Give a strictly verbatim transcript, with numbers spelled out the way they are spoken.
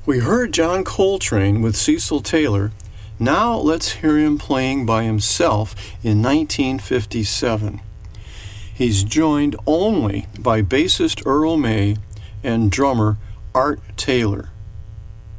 We heard John Coltrane with Cecil Taylor. Now let's hear him playing by himself in nineteen fifty-seven. He's joined only by bassist Earl May and drummer Art Taylor.